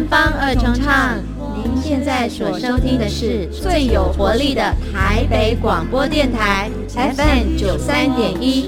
方二重唱。您现在所收听的是最有活力的台北广播电台 FM 93.1